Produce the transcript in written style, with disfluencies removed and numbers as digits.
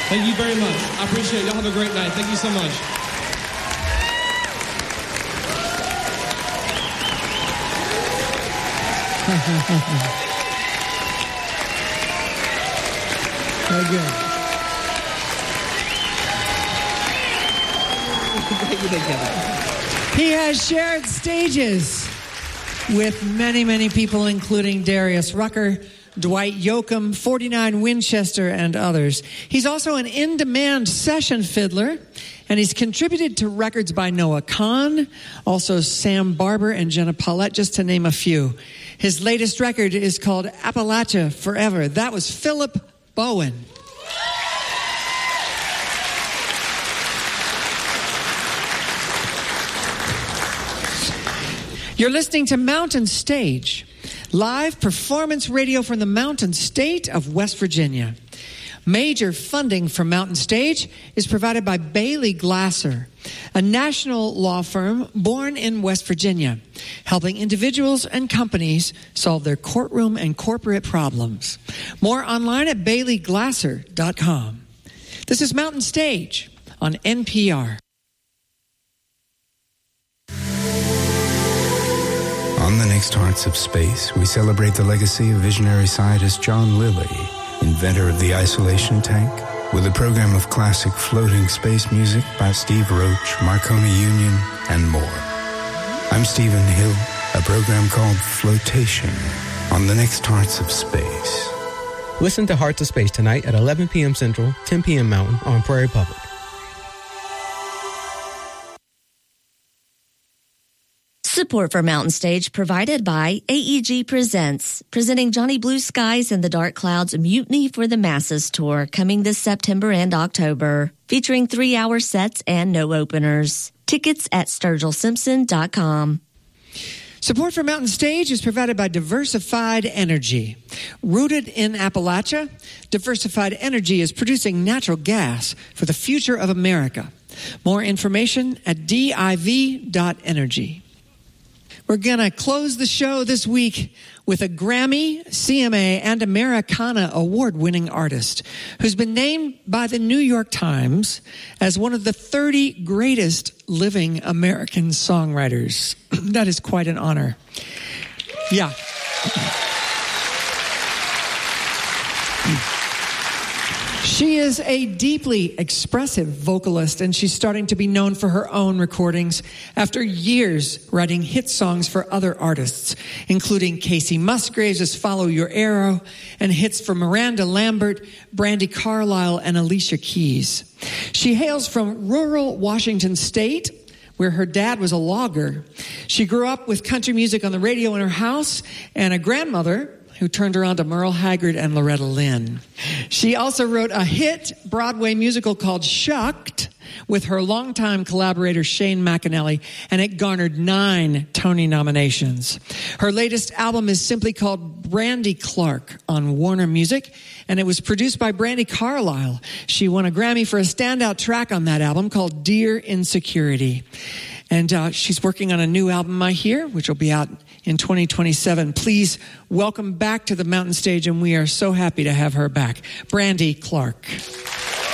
Thank you very much. I appreciate it. Y'all have a great night. Thank you so much. Very good. He has shared stages with many, many people, including Darius Rucker, Dwight Yoakam, 49 Winchester, and others. He's also an in-demand session fiddler, and he's contributed to records by Noah Kahan, also Sam Barber and Jenna Paulette, just to name a few. His latest record is called Appalachia Forever. That was Philip Bowen. You're listening to Mountain Stage, live performance radio from the Mountain State of West Virginia. Major funding for Mountain Stage is provided by Bailey Glasser, a national law firm born in West Virginia, helping individuals and companies solve their courtroom and corporate problems. More online at baileyglasser.com. This is Mountain Stage on NPR. On the next Hearts of Space, we celebrate the legacy of visionary scientist John Lilly, inventor of the isolation tank, with a program of classic floating space music by Steve Roach, Marconi Union, and more. I'm Stephen Hill, a program called Flotation on the next Hearts of Space. Listen to Hearts of Space tonight at 11 p.m. Central, 10 p.m. Mountain on Prairie Public. Support for Mountain Stage provided by AEG Presents, presenting Johnny Blue Skies and the Dark Clouds Mutiny for the Masses tour coming this September and October, featuring 3-hour sets and no openers. Tickets at SturgillSimpson.com. Support for Mountain Stage is provided by Diversified Energy. Rooted in Appalachia, Diversified Energy is producing natural gas for the future of America. More information at div.energy. We're going to close the show this week with a Grammy, CMA, and Americana award-winning artist who's been named by the New York Times as one of the 30 greatest living American songwriters. That is quite an honor. Yeah. She is a deeply expressive vocalist, and she's starting to be known for her own recordings after years writing hit songs for other artists, including Casey Musgraves' Follow Your Arrow, and hits for Miranda Lambert, Brandi Carlile, and Alicia Keys. She hails from rural Washington State, where her dad was a logger. She grew up with country music on the radio in her house, and a grandmother who turned her on to Merle Haggard and Loretta Lynn. She also wrote a hit Broadway musical called Shucked with her longtime collaborator Shane McAnally, and it garnered 9 Tony nominations. Her latest album is simply called Brandi Clark on Warner Music, and it was produced by Brandi Carlile. She won a Grammy for a standout track on that album called Dear Insecurity. And she's working on a new album, I hear, which will be out in 2027. Please welcome back to the Mountain Stage, and we are so happy to have her back, Brandi Clark.